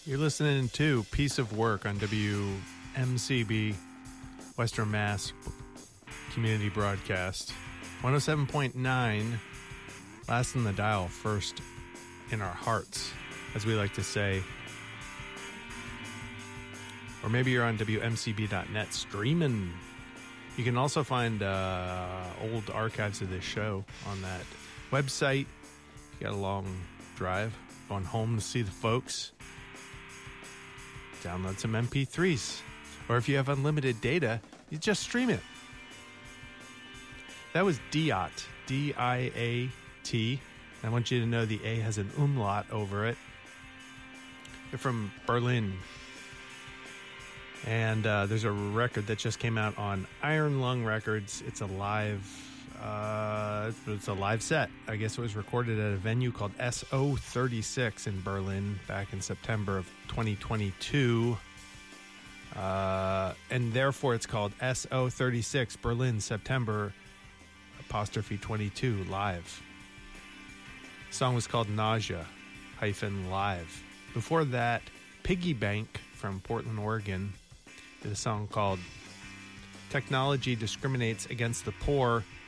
You're listening to Piece of Work on WMCB, Western Mass Community Broadcast. 107.9, last in the dial, first in our hearts, as we like to say. Or maybe you're on WMCB.net streaming. You can also find old archives of this show on that website. You got a long drive, going home to see the folks. Download some MP3s. Or if you have unlimited data, you just stream it. That was Diat, D-I-A-T. I want you to know the A has an umlaut over it. They're from Berlin. And there's a record that just came out on Iron Lung Records. It's a live set. I guess it was recorded at a venue called SO36 in Berlin back in September of 2022. And therefore it's called SO36 Berlin September '22 live. The song was called Nausea-Live. Before that, Piggy Bank from Portland, Oregon, did a song called Technology Discriminates Against the Poor.